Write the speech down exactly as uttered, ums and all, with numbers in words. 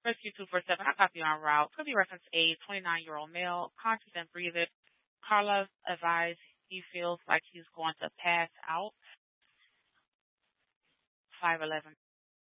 Rescue two four seven, I copy on route. Could be reference a twenty-nine-year-old male, conscious and breathing. Carlos advised he feels like he's going to pass out. five eleven.